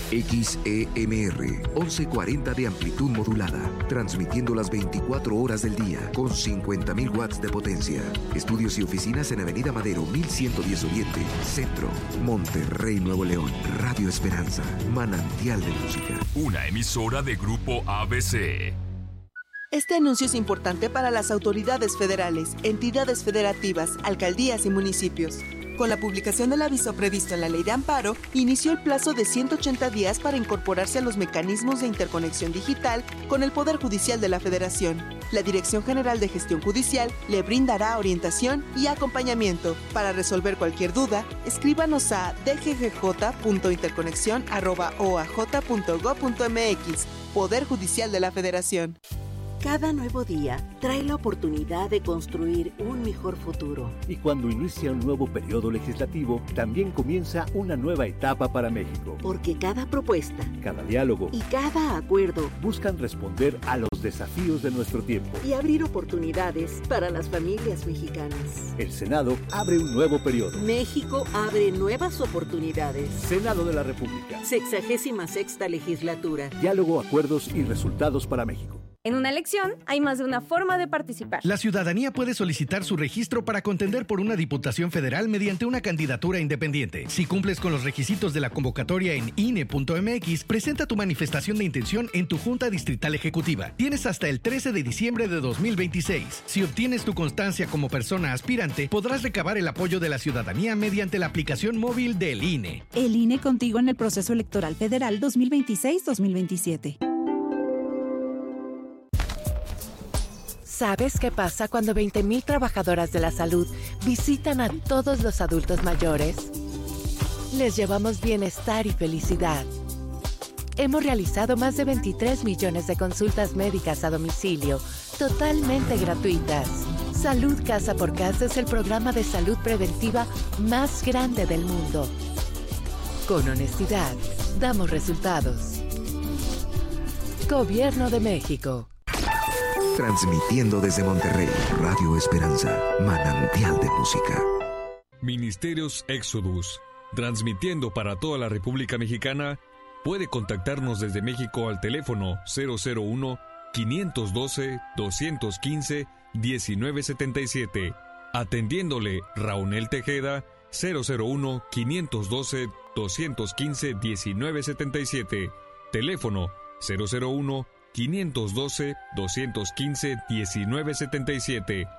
XEMR 1140 de amplitud modulada, transmitiendo las 24 horas del día con 50.000 watts de potencia. Estudios y oficinas en Avenida Madero 1110 Oriente, Centro, Monterrey, Nuevo León. Radio Esperanza, manantial de música. Una emisora de Grupo ABC. Este anuncio es importante para las autoridades federales, entidades federativas, alcaldías y municipios. Con la publicación del aviso previsto en la Ley de Amparo, inició el plazo de 180 días para incorporarse a los mecanismos de interconexión digital con el Poder Judicial de la Federación. La Dirección General de Gestión Judicial le brindará orientación y acompañamiento. Para resolver cualquier duda, escríbanos a dggj.interconexión@oaj.gov.mx. Poder Judicial de la Federación. Cada nuevo día trae la oportunidad de construir un mejor futuro. Y cuando inicia un nuevo periodo legislativo, también comienza una nueva etapa para México. Porque cada propuesta, cada diálogo y cada acuerdo buscan responder a los desafíos de nuestro tiempo y abrir oportunidades para las familias mexicanas. El Senado abre un nuevo periodo. México abre nuevas oportunidades. Senado de la República. 66ª legislatura. Diálogo, acuerdos y resultados para México. En una elección hay más de una forma de participar. La ciudadanía puede solicitar su registro para contender por una diputación federal mediante una candidatura independiente. Si cumples con los requisitos de la convocatoria en INE.mx, presenta tu manifestación de intención en tu Junta Distrital Ejecutiva. Tienes hasta el 13 de diciembre de 2026. Si obtienes tu constancia como persona aspirante, podrás recabar el apoyo de la ciudadanía mediante la aplicación móvil del INE. El INE contigo en el proceso electoral federal 2026-2027. ¿Sabes qué pasa cuando 20,000 trabajadoras de la salud visitan a todos los adultos mayores? Les llevamos bienestar y felicidad. Hemos realizado más de 23 millones de consultas médicas a domicilio, totalmente gratuitas. Salud Casa por Casa es el programa de salud preventiva más grande del mundo. Con honestidad, damos resultados. Gobierno de México. Transmitiendo desde Monterrey, Radio Esperanza, manantial de música. Ministerios Exodus, transmitiendo para toda la República Mexicana. Puede contactarnos desde México al teléfono 001-512-215-1977. Atendiéndole Raunel Tejeda, 001-512-215-1977. Teléfono 001-512-215-1977.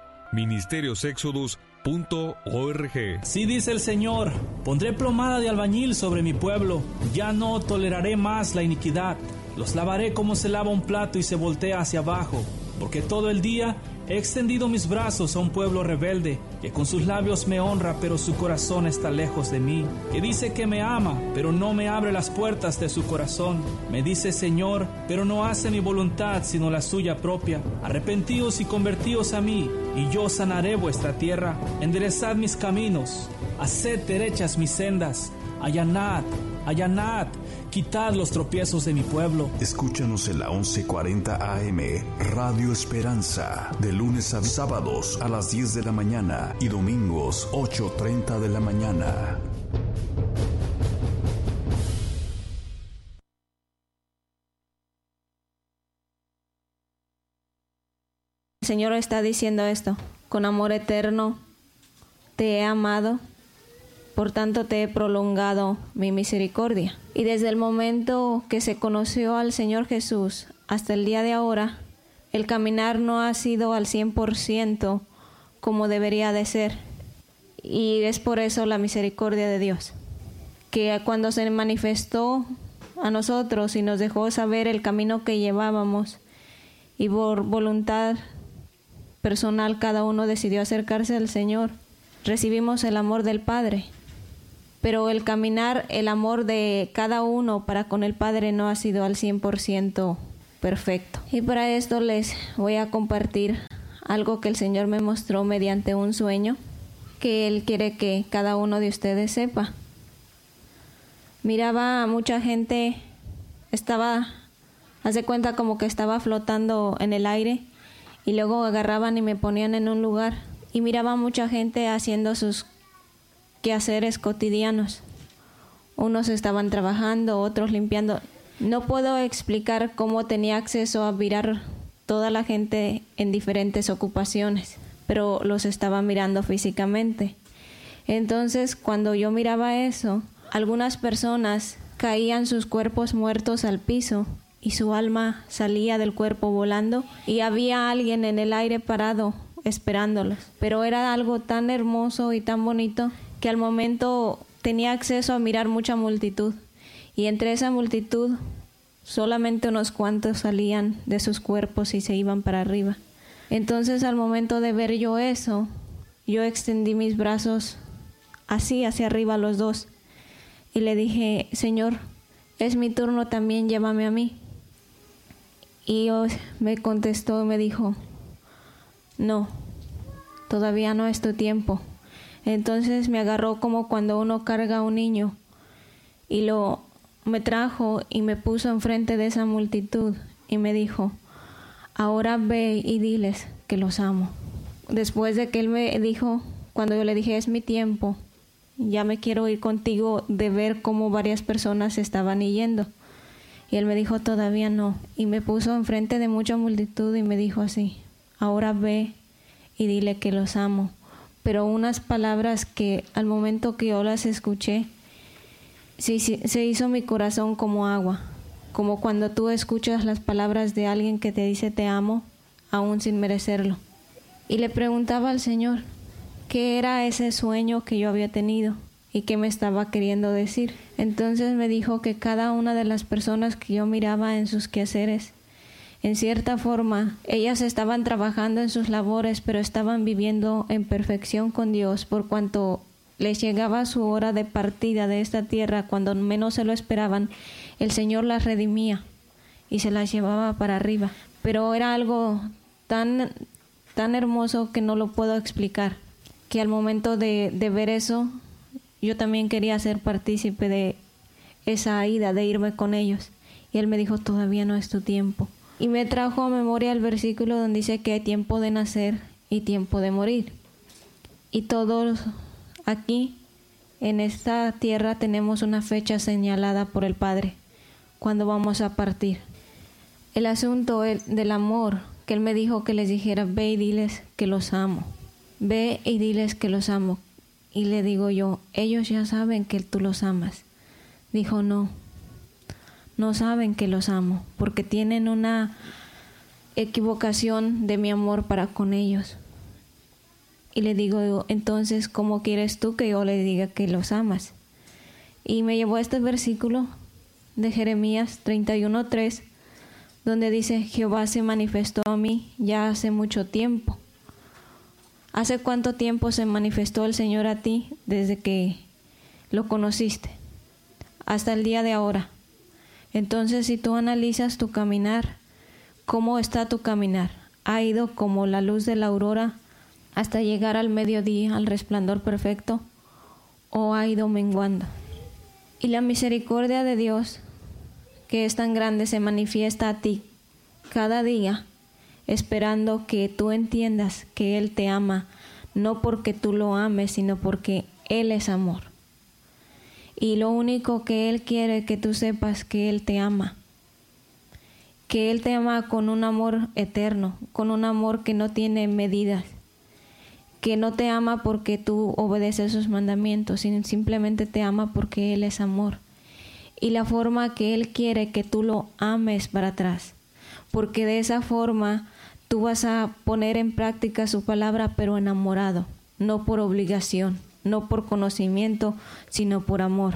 Ministeriosexodus.org. Sí dice el Señor, pondré plomada de albañil sobre mi pueblo, ya no toleraré más la iniquidad, los lavaré como se lava un plato y se voltea hacia abajo, porque todo el día he extendido mis brazos a un pueblo rebelde, que con sus labios me honra, pero su corazón está lejos de mí, que dice que me ama, pero no me abre las puertas de su corazón, me dice Señor, pero no hace mi voluntad, sino la suya propia. Arrepentíos y convertíos a mí, y yo sanaré vuestra tierra. Enderezad mis caminos, haced derechas mis sendas, allanad, allanad, quitad los tropiezos de mi pueblo. Escúchanos en la 1140 AM, Radio Esperanza, de lunes a sábados a las 10 de la mañana y domingos 8:30 de la mañana. El Señor está diciendo esto: con amor eterno te he amado, por tanto te he prolongado mi misericordia. Y desde el momento que se conoció al Señor Jesús hasta el día de ahora, el caminar no ha sido al 100% como debería de ser. Y es por eso la misericordia de Dios, que cuando se manifestó a nosotros y nos dejó saber el camino que llevábamos, y por voluntad personal cada uno decidió acercarse al Señor, recibimos el amor del Padre. Pero el caminar, el amor de cada uno para con el Padre no ha sido al 100% perfecto. Y para esto les voy a compartir algo que el Señor me mostró mediante un sueño, que Él quiere que cada uno de ustedes sepa. Miraba a mucha gente, haz de cuenta como que estaba flotando en el aire, y luego agarraban y me ponían en un lugar, y miraba a mucha gente haciendo sus quehaceres cotidianos. Unos estaban trabajando, otros limpiando. No puedo explicar cómo tenía acceso a mirar toda la gente en diferentes ocupaciones, pero los estaba mirando físicamente. Entonces, cuando yo miraba eso, algunas personas caían sus cuerpos muertos al piso y su alma salía del cuerpo volando y había alguien en el aire parado esperándolos. Pero era algo tan hermoso y tan bonito que al momento tenía acceso a mirar mucha multitud, y entre esa multitud solamente unos cuantos salían de sus cuerpos y se iban para arriba. Entonces, al momento de ver yo eso, yo extendí mis brazos así hacia arriba los dos y le dije: Señor, es mi turno también, llévame a mí. Y Dios me contestó y me dijo: no, todavía no es tu tiempo. Entonces me agarró como cuando uno carga a un niño y me trajo y me puso enfrente de esa multitud y me dijo: ahora ve y diles que los amo. Después de que él me dijo, cuando yo le dije: es mi tiempo, ya me quiero ir contigo, de ver cómo varias personas estaban yendo. Y él me dijo: todavía no. Y me puso enfrente de mucha multitud y me dijo así: ahora ve y dile que los amo. Pero unas palabras que al momento que yo las escuché, se hizo mi corazón como agua. Como cuando tú escuchas las palabras de alguien que te dice te amo, aún sin merecerlo. Y le preguntaba al Señor qué era ese sueño que yo había tenido y qué me estaba queriendo decir. Entonces me dijo que cada una de las personas que yo miraba en sus quehaceres, en cierta forma, ellas estaban trabajando en sus labores, pero estaban viviendo en perfección con Dios, por cuanto les llegaba su hora de partida de esta tierra, cuando menos se lo esperaban, el Señor las redimía y se las llevaba para arriba. Pero era algo tan hermoso que no lo puedo explicar, que al momento de ver eso, yo también quería ser partícipe de esa ida, de irme con ellos. Y Él me dijo: todavía no es tu tiempo. Y me trajo a memoria el versículo donde dice que hay tiempo de nacer y tiempo de morir. Y todos aquí, en esta tierra, tenemos una fecha señalada por el Padre, cuando vamos a partir. El asunto del amor, que Él me dijo que les dijera: ve y diles que los amo. Ve y diles que los amo. Y le digo yo: ellos ya saben que tú los amas. Dijo: no saben que los amo, porque tienen una equivocación de mi amor para con ellos. Y le digo: entonces, ¿cómo quieres tú que yo le diga que los amas? Y me llevó a este versículo de Jeremías 31:3, donde dice: Jehová se manifestó a mí ya hace mucho tiempo. ¿Hace cuánto tiempo se manifestó el Señor a ti desde que lo conociste? Hasta el día de ahora. Entonces, si tú analizas tu caminar, ¿cómo está tu caminar? ¿Ha ido como la luz de la aurora hasta llegar al mediodía, al resplandor perfecto, o ha ido menguando? Y la misericordia de Dios, que es tan grande, se manifiesta a ti cada día, esperando que tú entiendas que Él te ama, no porque tú lo ames, sino porque Él es amor. Y lo único que Él quiere que tú sepas, que Él te ama. Que Él te ama con un amor eterno, con un amor que no tiene medidas. Que no te ama porque tú obedeces sus mandamientos, sino simplemente te ama porque Él es amor. Y la forma que Él quiere que tú lo ames para atrás. Porque de esa forma tú vas a poner en práctica su palabra, pero enamorado, no por obligación, no por conocimiento, sino por amor.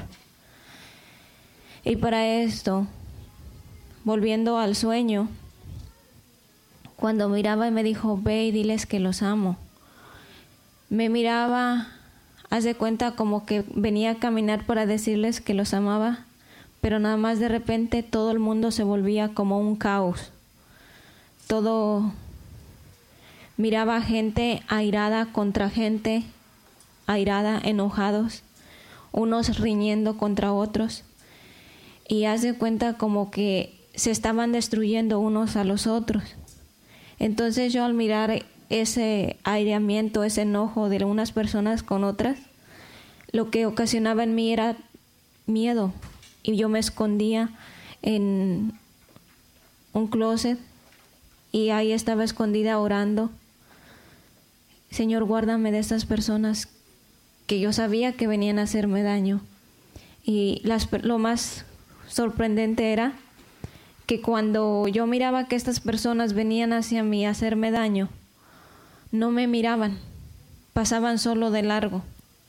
Y para esto, volviendo al sueño, cuando miraba y me dijo: ve y diles que los amo, me miraba, haz de cuenta como que venía a caminar para decirles que los amaba, pero nada más de repente todo el mundo se volvía como un caos. Todo, miraba gente airada contra gente airada, enojados, unos riñendo contra otros, y haz de cuenta como que se estaban destruyendo unos a los otros. Entonces yo, al mirar ese aireamiento, ese enojo de unas personas con otras, lo que ocasionaba en mí era miedo y yo me escondía en un closet y ahí estaba escondida orando. Señor, guárdame de estas personas que yo sabía que venían a hacerme daño. Y lo más sorprendente era que cuando yo miraba que estas personas venían hacia mí a hacerme daño, no me miraban, pasaban solo de largo.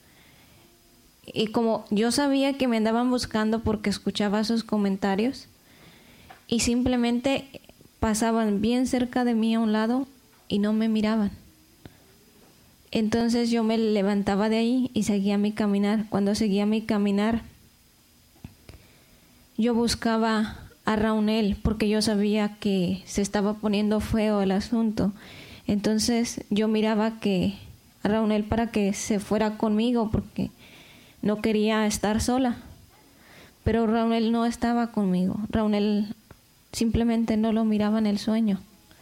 Y como yo sabía que me andaban buscando porque escuchaba sus comentarios, y simplemente pasaban bien cerca de mí a un lado y no me miraban. Entonces yo me levantaba de ahí y seguía mi caminar. Cuando seguía mi caminar, yo buscaba a Raunel porque yo sabía que se estaba poniendo feo el asunto. Entonces yo miraba a Raunel para que se fuera conmigo porque no quería estar sola. Pero Raunel no estaba conmigo. Raunel simplemente no lo miraba en el sueño.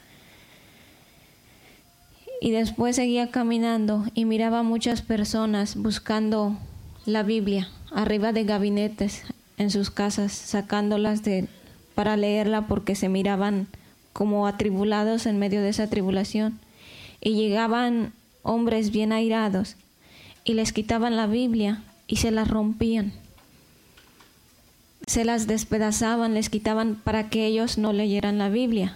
Y después seguía caminando y miraba a muchas personas buscando la Biblia arriba de gabinetes en sus casas, sacándolas para leerla porque se miraban como atribulados en medio de esa tribulación. Y llegaban hombres bien airados y les quitaban la Biblia y se las rompían. Se las despedazaban, les quitaban para que ellos no leyeran la Biblia.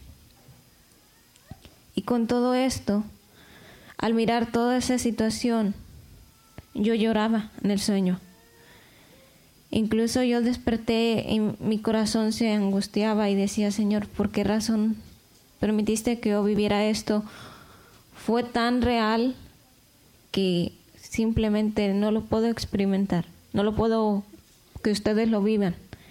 Y con todo esto, al mirar toda esa situación, yo lloraba en el sueño. Incluso yo desperté y mi corazón se angustiaba y decía, Señor, ¿por qué razón permitiste que yo viviera esto? Fue tan real que simplemente no lo puedo experimentar, no lo puedo que ustedes lo vivan.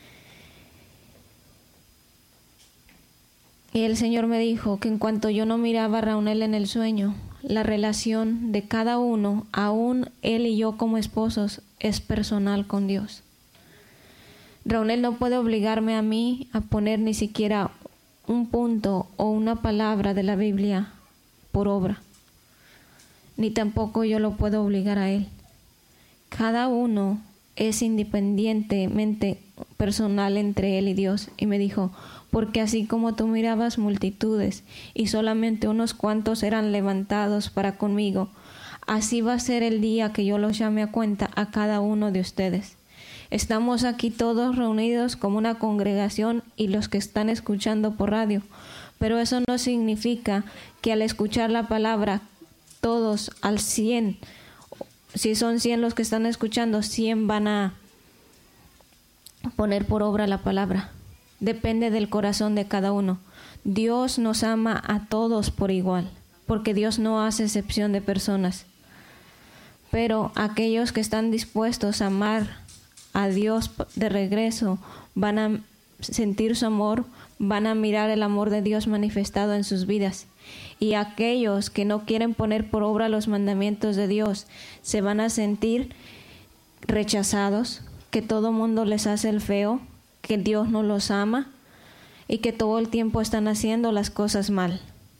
Y el Señor me dijo que en cuanto yo no miraba a Raunel en el sueño, la relación de cada uno, aún él y yo como esposos, es personal con Dios. Raunel no puede obligarme a mí a poner ni siquiera un punto o una palabra de la Biblia por obra, ni tampoco yo lo puedo obligar a él. Cada uno es independientemente personal entre él y Dios. Y me dijo, porque así como tú mirabas multitudes y solamente unos cuantos eran levantados para conmigo, así va a ser el día que yo los llame a cuenta a cada uno de ustedes. Estamos aquí todos reunidos como una congregación y los que están escuchando por radio, pero eso no significa que al escuchar la palabra todos al 100, si son 100 los que están escuchando, 100 van a poner por obra la palabra. Depende del corazón de cada uno. Dios nos ama a todos por igual, porque Dios no hace excepción de personas. Pero aquellos que están dispuestos a amar a Dios de regreso van a sentir su amor, van a mirar el amor de Dios manifestado en sus vidas. Y aquellos que no quieren poner por obra los mandamientos de Dios se van a sentir rechazados, que todo mundo les hace el feo, que Dios no los ama y que todo el tiempo están haciendo las cosas mal.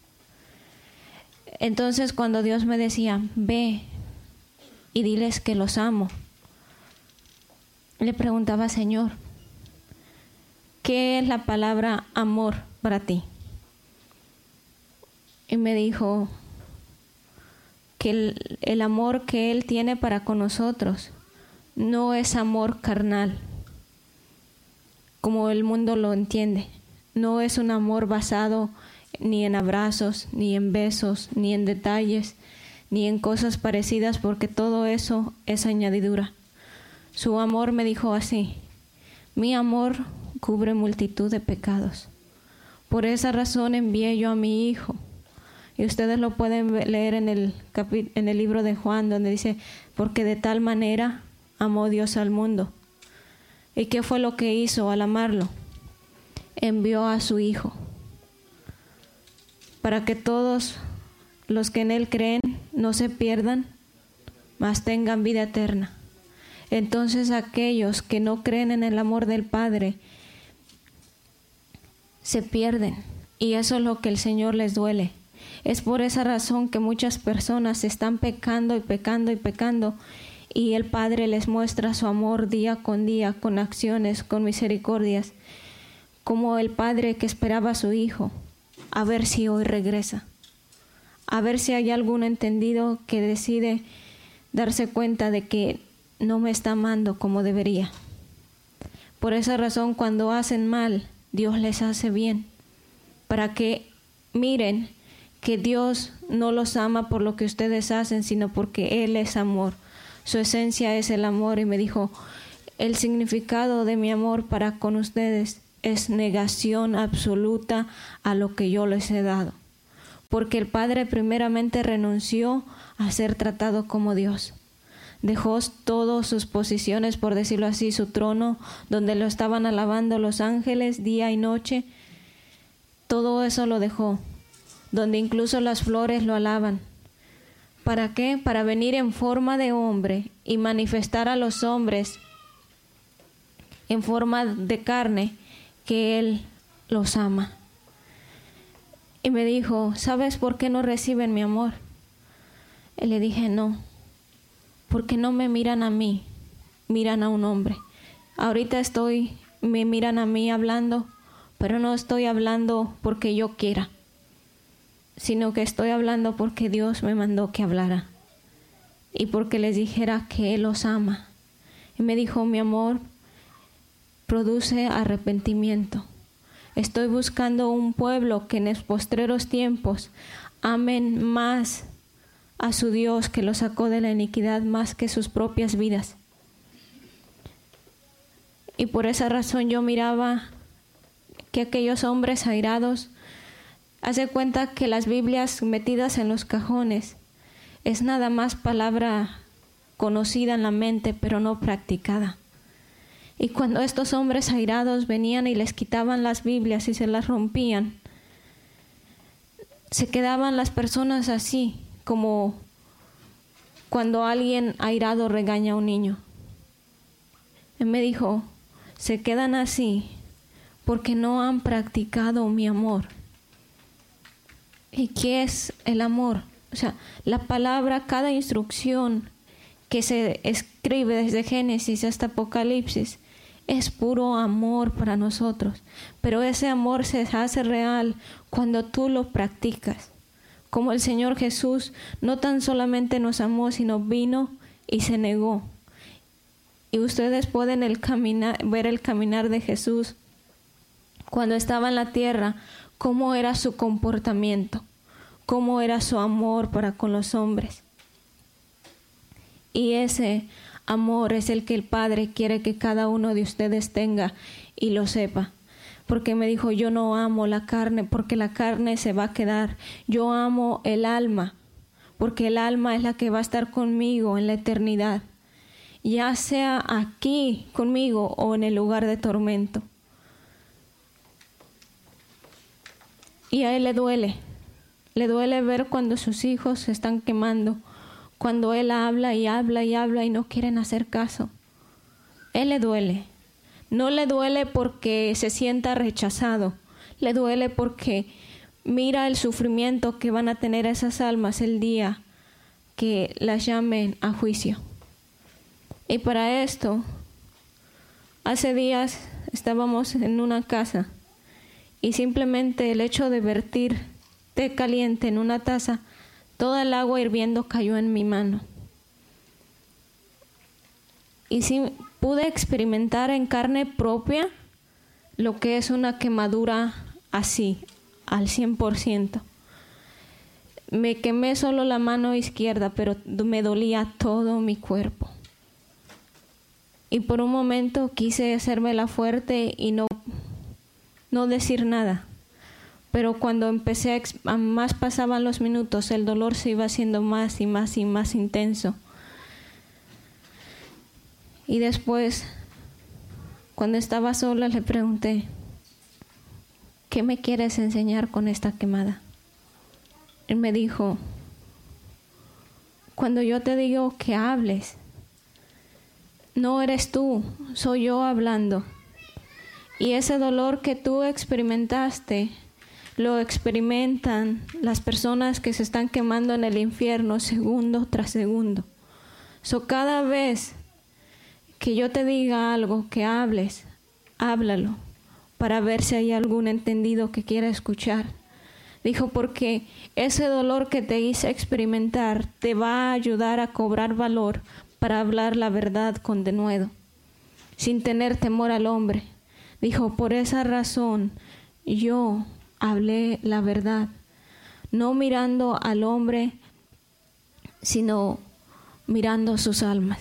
Entonces cuando Dios me decía, ve y diles que los amo, le preguntaba, Señor, ¿qué es la palabra amor para ti? Y me dijo que el amor que Él tiene para con nosotros no es amor carnal, como el mundo lo entiende. No es un amor basado ni en abrazos, ni en besos, ni en detalles, ni en cosas parecidas, porque todo eso es añadidura. Su amor, me dijo así, mi amor cubre multitud de pecados. Por esa razón envié yo a mi Hijo. Y ustedes lo pueden leer en el libro de Juan, donde dice, porque de tal manera amó Dios al mundo. ¿Y qué fue lo que hizo al amarlo? Envió a su Hijo, para que todos los que en Él creen no se pierdan, mas tengan vida eterna. Entonces aquellos que no creen en el amor del Padre se pierden, y eso es lo que el Señor les duele. Es por esa razón que muchas personas están pecando y pecando y pecando, y el Padre les muestra su amor día, con acciones, con misericordias, como el Padre que esperaba a su Hijo, a ver si hoy regresa, a ver si hay algún entendido que decide darse cuenta de que no me está amando como debería. Por esa razón, cuando hacen mal, Dios les hace bien, para que miren que Dios no los ama por lo que ustedes hacen, sino porque Él es amor. Su esencia es el amor, y me dijo, el significado de mi amor para con ustedes es negación absoluta a lo que yo les he dado. Porque el Padre primeramente renunció a ser tratado como Dios. Dejó todas sus posiciones, por decirlo así, su trono, donde lo estaban alabando los ángeles día y noche. Todo eso lo dejó, donde incluso las flores lo alaban. ¿Para qué? Para venir en forma de hombre y manifestar a los hombres en forma de carne que Él los ama. Y me dijo, ¿sabes por qué no reciben mi amor? Y le dije, no, porque no me miran a mí, miran a un hombre. Ahorita me miran a mí hablando, pero no estoy hablando porque yo quiera, sino que estoy hablando porque Dios me mandó que hablara y porque les dijera que Él los ama. Y me dijo, mi amor produce arrepentimiento. Estoy buscando un pueblo que en los postreros tiempos amen más a su Dios que lo sacó de la iniquidad más que sus propias vidas. Y por esa razón yo miraba que aquellos hombres airados, hace cuenta que las Biblias metidas en los cajones es nada más palabra conocida en la mente, pero no practicada. Y cuando estos hombres airados venían y les quitaban las Biblias y se las rompían, se quedaban las personas así, como cuando alguien airado regaña a un niño. Él me dijo, se quedan así porque no han practicado mi amor. ¿Y qué es el amor? O sea, la palabra, cada instrucción que se escribe desde Génesis hasta Apocalipsis es puro amor para nosotros. Pero ese amor se hace real cuando tú lo practicas. Como el Señor Jesús no tan solamente nos amó, sino vino y se negó. Y ustedes pueden ver el caminar de Jesús cuando estaba en la tierra, cómo era su comportamiento, cómo era su amor para con los hombres. Y ese amor es el que el Padre quiere que cada uno de ustedes tenga y lo sepa. Porque me dijo, yo no amo la carne porque la carne se va a quedar. Yo amo el alma porque el alma es la que va a estar conmigo en la eternidad, ya sea aquí conmigo o en el lugar de tormento. Y a Él le duele ver cuando sus hijos se están quemando, cuando Él habla y habla y habla y no quieren hacer caso. Él le duele. No le duele porque se sienta rechazado, le duele porque mira el sufrimiento que van a tener esas almas el día que las llamen a juicio. Y para esto, hace días estábamos en una casa y simplemente el hecho de vertir té caliente en una taza, toda el agua hirviendo cayó en mi mano. Y sí, pude experimentar en carne propia lo que es una quemadura así, al 100%. Me quemé solo la mano izquierda, pero me dolía todo mi cuerpo. Y por un momento quise hacerme la fuerte y no decir nada. Pero cuando empecé a más pasaban los minutos, el dolor se iba haciendo más y más y más intenso. Y después, cuando estaba sola, le pregunté, ¿qué me quieres enseñar con esta quemada? Él me dijo, cuando yo te digo que hables, no eres tú, soy yo hablando. Y ese dolor que tú experimentaste, lo experimentan las personas que se están quemando en el infierno segundo tras segundo. Cada vez que yo te diga algo, que hables, háblalo, para ver si hay algún entendido que quiera escuchar. Dijo, porque ese dolor que te hice experimentar te va a ayudar a cobrar valor para hablar la verdad con denuedo, sin tener temor al hombre. Dijo, por esa razón yo hablé la verdad, no mirando al hombre, sino mirando sus almas.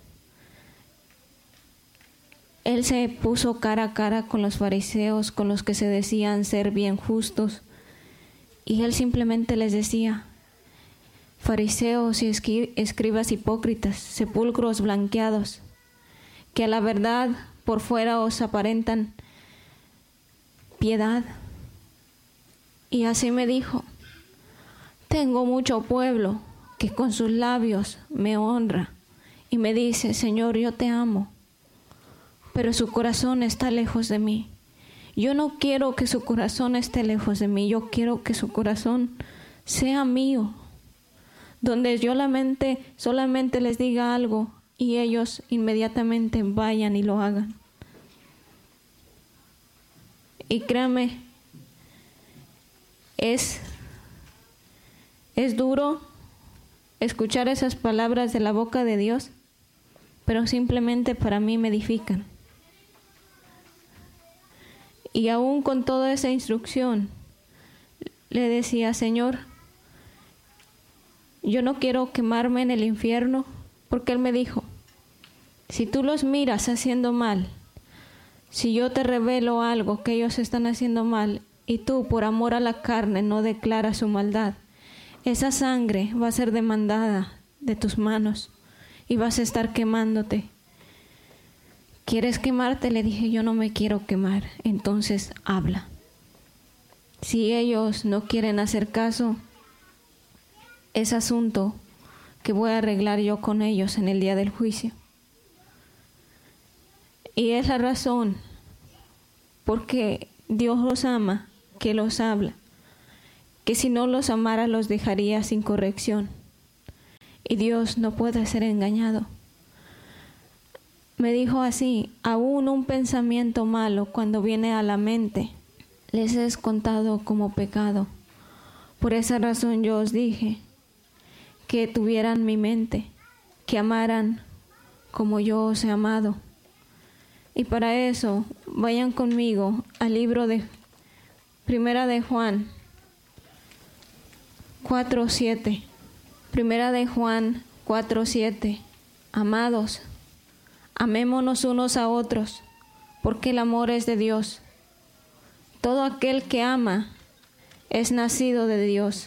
Él se puso cara a cara con los fariseos, con los que se decían ser bien justos, y él simplemente les decía, fariseos y escribas hipócritas, sepulcros blanqueados, que a la verdad por fuera os aparentan piedad. Y así me dijo, tengo mucho pueblo que con sus labios me honra y me dice, Señor, yo te amo, pero su corazón está lejos de mí. Yo no quiero que su corazón esté lejos de mí, yo quiero que su corazón sea mío, donde yo solamente les diga algo y ellos inmediatamente vayan y lo hagan. Y créame, es duro escuchar esas palabras de la boca de Dios, pero simplemente para mí me edifican. Y aún con toda esa instrucción, le decía, Señor, yo no quiero quemarme en el infierno, porque Él me dijo, si tú los miras haciendo mal, si yo te revelo algo que ellos están haciendo mal, y tú por amor a la carne no declaras su maldad, esa sangre va a ser demandada de tus manos y vas a estar quemándote. ¿Quieres quemarte? Le dije, yo no me quiero quemar. Entonces habla. Si ellos no quieren hacer caso, es asunto que voy a arreglar yo con ellos en el día del juicio. Y es la razón porque Dios los ama, que los habla, que si no los amara los dejaría sin corrección. Y Dios no puede ser engañado. Me dijo así, aún un pensamiento malo cuando viene a la mente, les es contado como pecado. Por esa razón yo os dije que tuvieran mi mente, que amaran como yo os he amado. Y para eso, vayan conmigo al libro de Primera de Juan 4:7. Primera de Juan 4:7. Amados, amémonos unos a otros, porque el amor es de Dios. Todo aquel que ama es nacido de Dios